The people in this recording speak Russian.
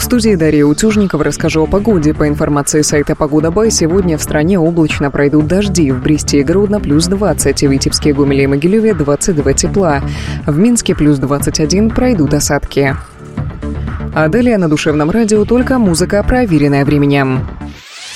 студии Дарья Утюжникова. Расскажу о погоде. По информации сайта Погода.бай, сегодня в стране облачно пройдут дожди. В Бресте и Гродно плюс 20, в Витебске, Гомеле и Могилеве 22 тепла. В Минске плюс 21 пройдут осадки. А далее на Душевном радио только музыка, проверенная временем.